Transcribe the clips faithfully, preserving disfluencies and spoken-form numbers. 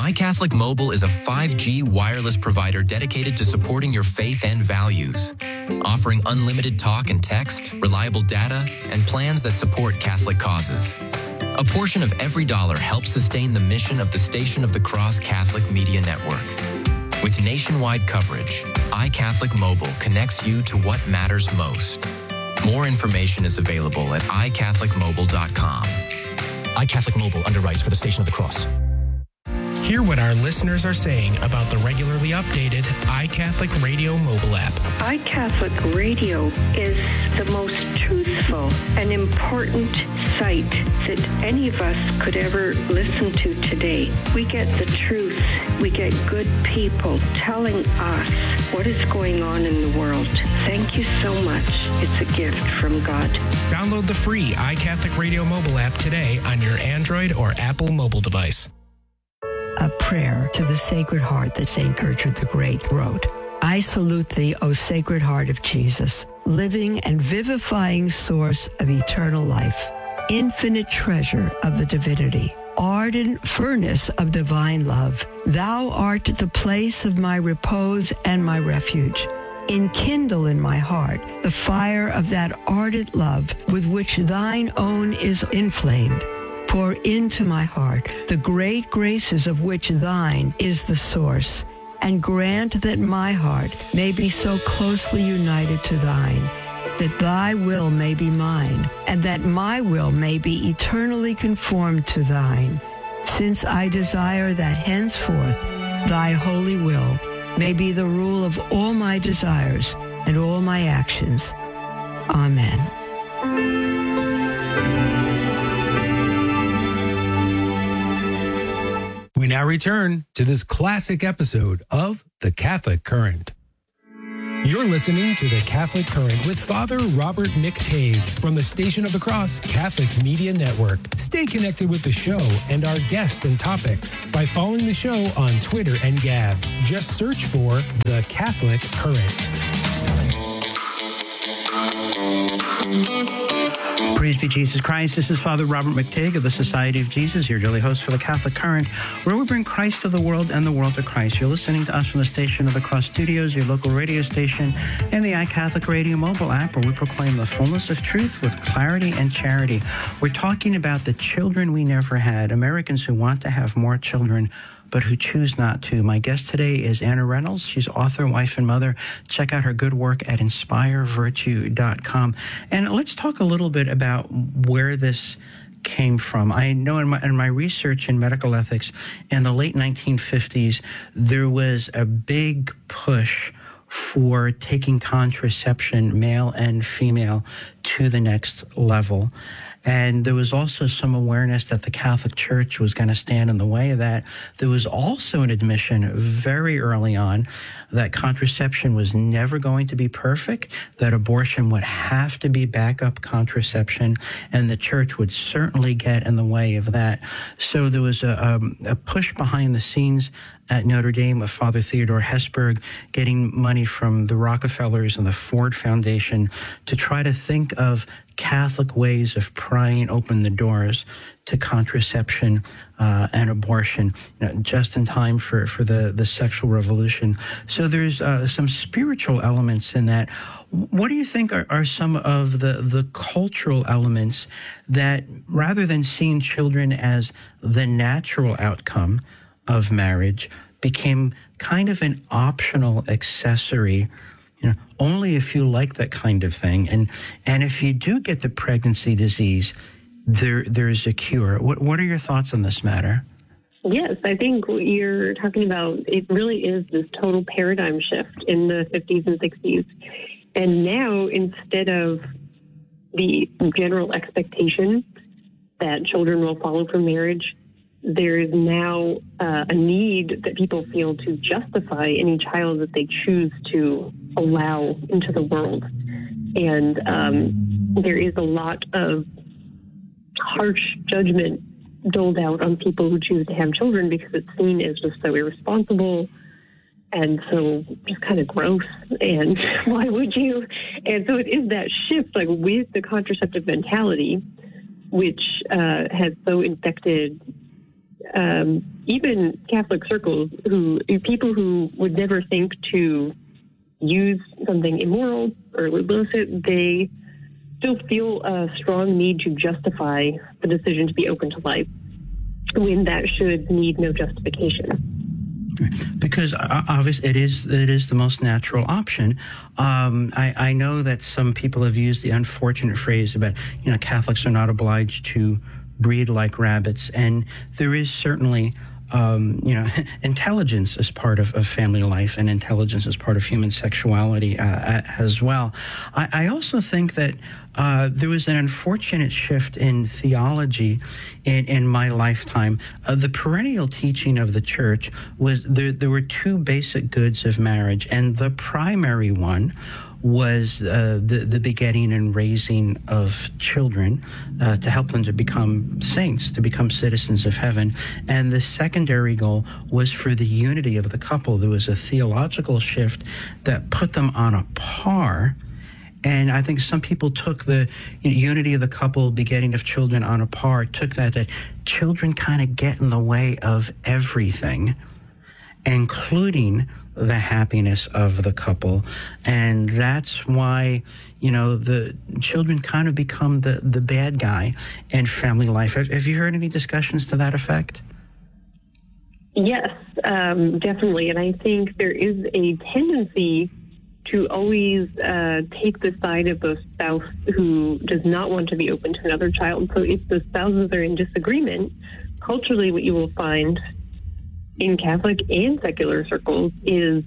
iCatholic Mobile is a five G wireless provider dedicated to supporting your faith and values, offering unlimited talk and text, reliable data, and plans that support Catholic causes. A portion of every dollar helps sustain the mission of the Station of the Cross Catholic Media Network. With nationwide coverage, iCatholic Mobile connects you to what matters most. More information is available at i catholic mobile dot com. iCatholic Mobile underwrites for the Station of the Cross. Hear what our listeners are saying about the regularly updated iCatholic Radio mobile app. iCatholic Radio is the most truthful and important site that any of us could ever listen to today. We get the truth. We get good people telling us what is going on in the world. Thank you so much. It's a gift from God. Download the free iCatholic Radio mobile app today on your Android or Apple mobile device. A prayer to the Sacred Heart that Saint Gertrude the Great wrote. I salute thee, O Sacred Heart of Jesus, living and vivifying source of eternal life, infinite treasure of the divinity, ardent furnace of divine love. Thou art the place of my repose and my refuge. Enkindle in my heart the fire of that ardent love with which thine own is inflamed. Pour into my heart the great graces of which thine is the source, and grant that my heart may be so closely united to thine, that thy will may be mine, and that my will may be eternally conformed to thine, since I desire that henceforth thy holy will may be the rule of all my desires and all my actions. Amen. We now return to this classic episode of The Catholic Current. You're listening to The Catholic Current with Father Robert McTague from the Station of the Cross Catholic Media Network. Stay connected with the show and our guests and topics by following the show on Twitter and Gab. Just search for The Catholic Current. Praise be Jesus Christ. This is Father Robert McTague of the Society of Jesus, your daily host for the Catholic Current, where we bring Christ to the world and the world to Christ. You're listening to us from the Station of the Cross Studios, your local radio station, and the iCatholic Radio mobile app, where we proclaim the fullness of truth with clarity and charity. We're talking about the children we never had, Americans who want to have more children, but who choose not to. My guest today is Anna Reynolds. She's author, wife, and mother. Check out her good work at inspire virtue dot com. And let's talk a little bit about where this came from. I know in my, in my research in medical ethics, in the late nineteen fifties, there was a big push for taking contraception, male and female, to the next level. And there was also some awareness that the Catholic Church was going to stand in the way of that. There was also an admission very early on that contraception was never going to be perfect, that abortion would have to be backup contraception, and the Church would certainly get in the way of that. So there was a, um, a push behind the scenes at Notre Dame of Father Theodore Hesburgh, getting money from the Rockefellers and the Ford Foundation to try to think of Catholic ways of prying open the doors to contraception uh, and abortion, you know, just in time for, for the, the sexual revolution. So there's uh, some spiritual elements in that. What do you think are, are some of the, the cultural elements that, rather than seeing children as the natural outcome of marriage, became kind of an optional accessory? You know, only if you like that kind of thing. And and if you do get the pregnancy disease, there there's a cure. What what are your thoughts on this matter? Yes, I think what you're talking about, it really is this total paradigm shift in the fifties and sixties. And now, instead of the general expectation that children will follow from marriage, there is now uh, a need that people feel to justify any child that they choose to allow into the world. And um, there is a lot of harsh judgment doled out on people who choose to have children because it's seen as just so irresponsible and so just kind of gross, and why would you? And so it is that shift, like with the contraceptive mentality, which uh, has so infected um, even Catholic circles, who people who would never think to use something immoral or illicit, they still feel a strong need to justify the decision to be open to life when that should need no justification. Because uh, obviously it is it is the most natural option. Um, I, I know that some people have used the unfortunate phrase about, you know, Catholics are not obliged to breed like rabbits, and there is certainly Um, you know, intelligence is part of, of family life, and intelligence is part of human sexuality uh, as well. I, I also think that uh, there was an unfortunate shift in theology in, in my lifetime. Uh, the perennial teaching of the church was there, there were two basic goods of marriage, and the primary one was uh, the, the begetting and raising of children uh, to help them to become saints, to become citizens of heaven. And the secondary goal was for the unity of the couple. There was a theological shift that put them on a par. And I think some people took the you know, unity of the couple, begetting of children on a par, took that, that children kind of get in the way of everything, including the happiness of the couple. And that's why, you know, the children kind of become the, the bad guy in family life. Have, have you heard any discussions to that effect? Yes, um, definitely. And I think there is a tendency to always uh, take the side of the spouse who does not want to be open to another child. So if the spouses are in disagreement, culturally what you will find in Catholic and secular circles is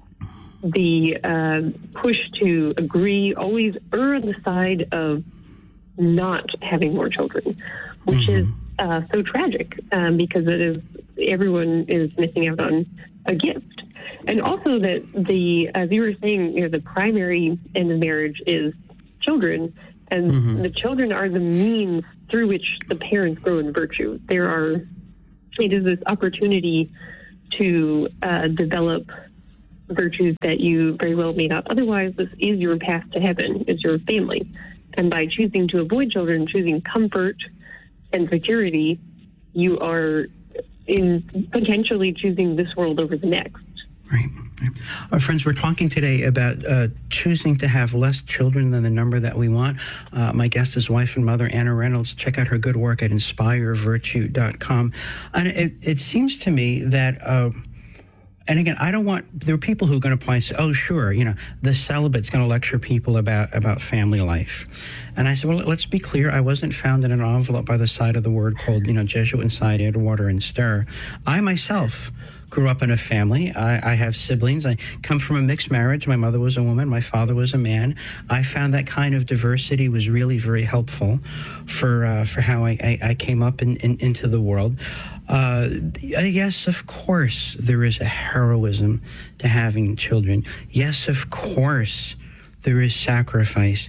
the uh, push to agree, always err on the side of not having more children, which mm-hmm. is uh, so tragic um, because it is everyone is missing out on a gift. And also that the, as you were saying, you know, the primary end of marriage is children, and mm-hmm. the children are the means through which the parents grow in virtue. There are It is this opportunity to uh, develop virtues that you very well may not otherwise. This is your path to heaven, is your family. And by choosing to avoid children, choosing comfort and security, you are in potentially choosing this world over the next. Right. Our friends, we're talking today about uh, choosing to have less children than the number that we want. Uh, my guest is wife and mother Anna Reynolds. Check out her good work at inspire virtue dot com. And it, it seems to me that, uh, and again, I don't want, there are people who are going to point and say, oh, sure, you know, the celibate's going to lecture people about, about family life. And I said, well, let's be clear. I wasn't found in an envelope by the side of the word called, you know, Jesuit inside, add water and stir. I myself grew up in a family. I, I have siblings. I come from a mixed marriage. My mother was a woman. My father was a man. I found that kind of diversity was really very helpful for uh, for how I, I, I came up in, in, into the world. Uh, yes, of course, there is a heroism to having children. Yes, of course, there is sacrifice.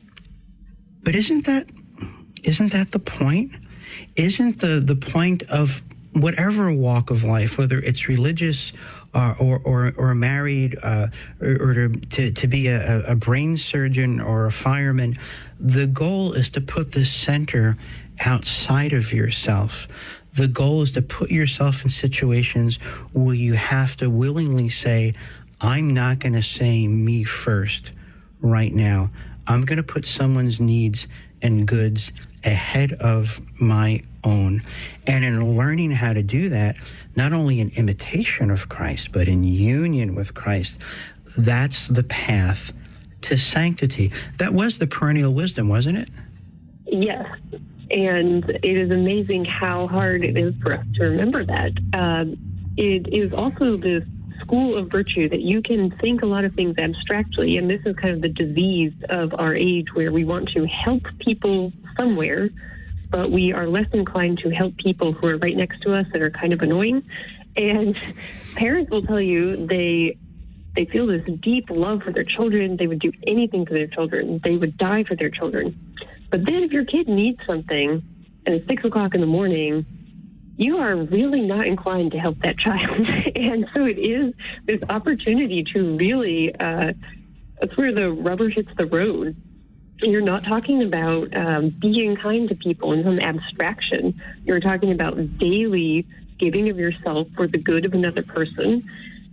But isn't that isn't that the point? Isn't the, the point of whatever walk of life, whether it's religious uh, or, or or married uh, or, or to, to, to be a, a brain surgeon or a fireman, the goal is to put the center outside of yourself. The goal is to put yourself in situations where you have to willingly say, I'm not going to say me first right now. I'm going to put someone's needs and goods ahead of my own. And in learning how to do that, not only in imitation of Christ, but in union with Christ, that's the path to sanctity. That was the perennial wisdom, wasn't it? Yes. And it is amazing how hard it is for us to remember that. Um, it is also this school of virtue that you can think a lot of things abstractly, and this is kind of the disease of our age where we want to help people somewhere, but we are less inclined to help people who are right next to us that are kind of annoying. And parents will tell you they they feel this deep love for their children. They would do anything for their children. They would die for their children. But then if your kid needs something and it's six o'clock in the morning, you are really not inclined to help that child. And so it is this opportunity to really, uh, that's where the rubber hits the road, you're not talking about um, being kind to people in some abstraction. You're talking about daily giving of yourself for the good of another person,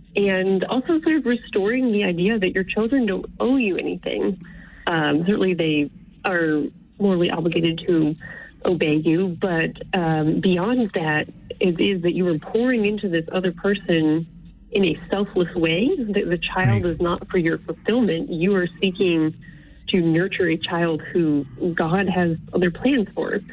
and also sort of restoring the idea that your children don't owe you anything. Um, certainly they are morally obligated to obey you, but um, beyond that, it is that you are pouring into this other person in a selfless way. The, the child right. is not for your fulfillment. You are seeking to nurture a child who God has other plans for.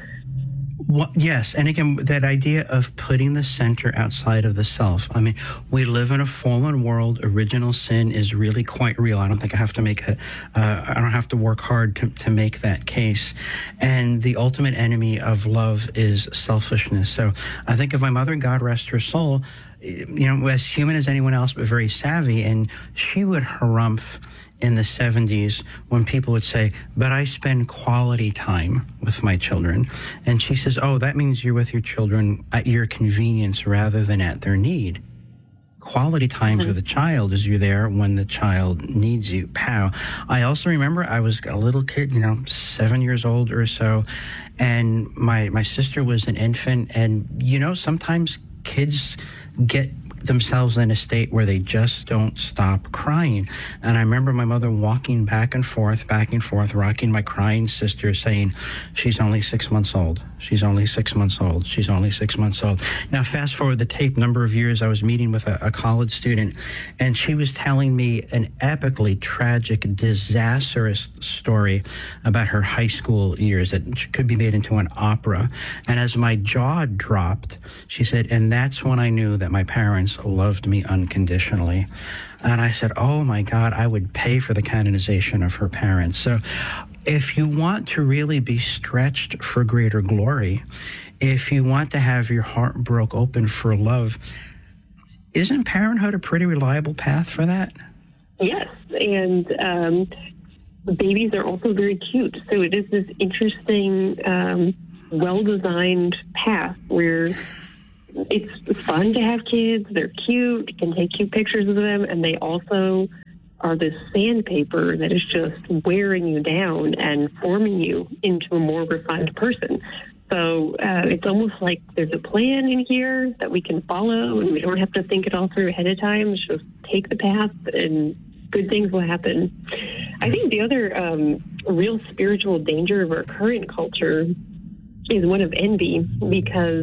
Well, yes, and again, that idea of putting the center outside of the self. I mean, we live in a fallen world. Original sin is really quite real. I don't think I have to make a, uh, I don't have to work hard to, to make that case. And the ultimate enemy of love is selfishness. So I think of my mother, God rest her soul, you know, as human as anyone else, but very savvy, and she would harumph in the seventies when people would say, but I spend quality time with my children. And she says, oh, that means you're with your children at your convenience rather than at their need. Quality time mm-hmm. with a child is you're there when the child needs you. Pow. I also remember I was a little kid, you know, seven years old or so, and my, my sister was an infant, and, you know, sometimes kids get themselves in a state where they just don't stop crying. And I remember my mother walking back and forth, back and forth, rocking my crying sister, saying, she's only six months old. She's only six months old. She's only six months old. Now, fast forward the tape, number of years, I was meeting with a, a college student, and she was telling me an epically tragic, disastrous story about her high school years that could be made into an opera. And as my jaw dropped, she said, and that's when I knew that my parents loved me unconditionally. And I said, oh my God, I would pay for the canonization of her parents. So if you want to really be stretched for greater glory, if you want to have your heart broke open for love, isn't parenthood a pretty reliable path for that? Yes, and um, babies are also very cute. So it is this interesting, um, well-designed path where it's fun to have kids. They're cute. You can take cute pictures of them, and they also are this sandpaper that is just wearing you down and forming you into a more refined person. So uh, it's almost like there's a plan in here that we can follow, and we don't have to think it all through ahead of time. Just take the path, and good things will happen. I think the other um, real spiritual danger of our current culture is one of envy, because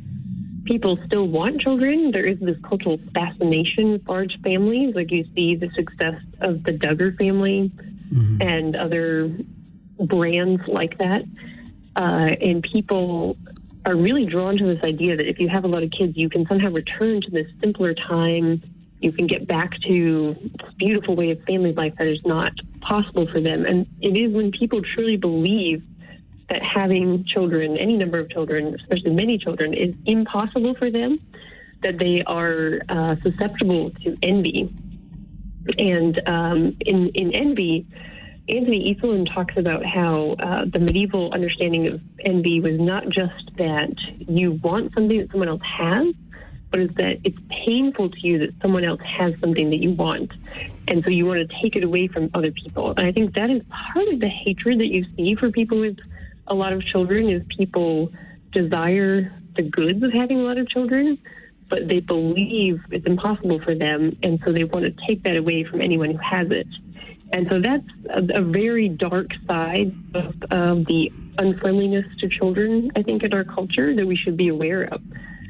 people still want children. There is this cultural fascination with large families. Like you see the success of the Duggar family mm-hmm. and other brands like that. Uh, and people are really drawn to this idea that if you have a lot of kids, you can somehow return to this simpler time. You can get back to this beautiful way of family life that is not possible for them. And it is when people truly believe that having children, any number of children, especially many children, is impossible for them, that they are uh, susceptible to envy. And um, in, in envy, Anthony Esolen talks about how uh, the medieval understanding of envy was not just that you want something that someone else has, but is that it's painful to you that someone else has something that you want. And so you want to take it away from other people. And I think that is part of the hatred that you see for people with a lot of children, is people desire the goods of having a lot of children, but they believe it's impossible for them, and so they want to take that away from anyone who has it. And so that's a, a very dark side of, of the unfriendliness to children, I think, in our culture that we should be aware of.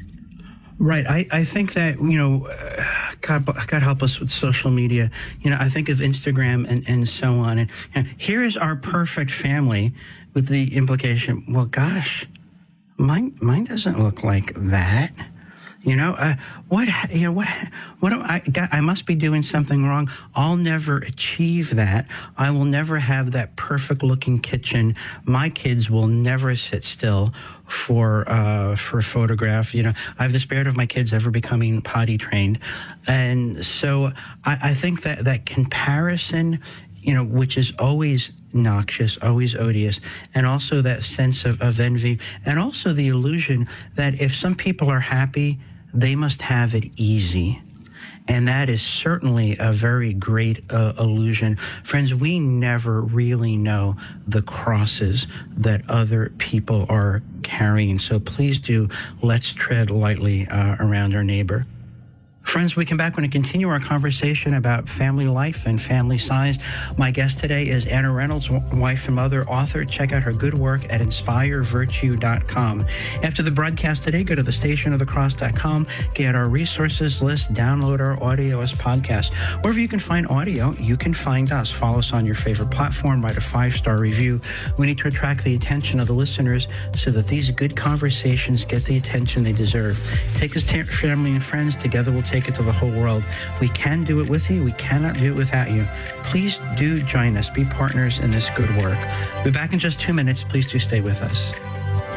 Right. I, I think that, you know, uh, God, God help us with social media. You know, I think of Instagram and, and so on. And you know, here is our perfect family, with the implication, well, gosh, mine mine doesn't look like that. You know, uh, what, you know, what, what am I, God, I must be doing something wrong. I'll never achieve that. I will never have that perfect looking kitchen. My kids will never sit still for, uh, for a photograph. You know, I have the spirit of my kids ever becoming potty trained. And so I, I think that that comparison, you know, which is always noxious, always odious, and also that sense of, of envy, and also the illusion that if some people are happy, they must have it easy. And that is certainly a very great uh, illusion. Friends, we never really know the crosses that other people are carrying. So please do, let's tread lightly uh, around our neighbor. Friends, we come back. We're going to continue our conversation about family life and family size. My guest today is Anna Reynolds, wife and mother, author. Check out her good work at inspire virtue dot com. After the broadcast today, go to the station of the cross dot com, get our resources list, download our audio as podcast. Wherever you can find audio, you can find us. Follow us on your favorite platform, write a five-star review. We need to attract the attention of the listeners so that these good conversations get the attention they deserve. Take us to family and friends. Together we'll take it to the whole world. We can do it with you. We cannot do it without you. Please do join us. Be partners in this good work. We'll be back in just two minutes. Please do stay with us.